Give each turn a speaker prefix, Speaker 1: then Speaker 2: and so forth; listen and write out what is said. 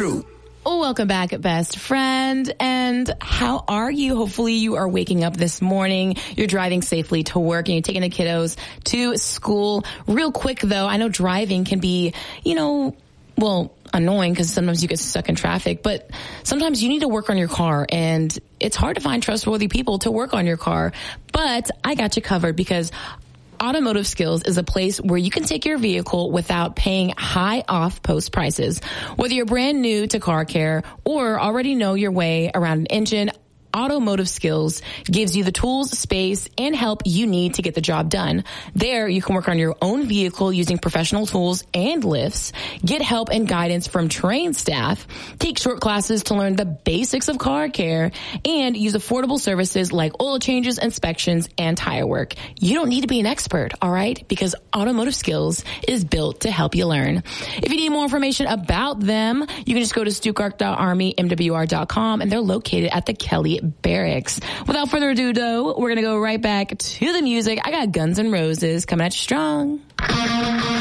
Speaker 1: truth.
Speaker 2: Oh, welcome back, best friend. And how are you? Hopefully you are waking up this morning. You're driving safely to work and you're taking the kiddos to school. Real quick, though, I know driving can be, annoying because sometimes you get stuck in traffic, but sometimes you need to work on your car and it's hard to find trustworthy people to work on your car. But I got you covered because Automotive Skills is a place where you can take your vehicle without paying high off-post prices. Whether you're brand new to car care or already know your way around an engine, Automotive Skills gives you the tools, space, and help you need to get the job done. There, you can work on your own vehicle using professional tools and lifts, get help and guidance from trained staff, take short classes to learn the basics of car care, and use affordable services like oil changes, inspections, and tire work. You don't need to be an expert, all right? Because Automotive Skills is built to help you learn. If you need more information about them, you can just go to stuttgart.armymwr.com, and they're located at the Kelly Barracks. Without further ado, though, we're going to go right back to the music. I got Guns N' Roses coming at you strong.